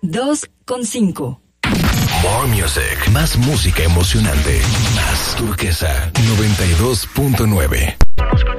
2,5. More Music. Más música emocionante. Más Turquesa 92.9.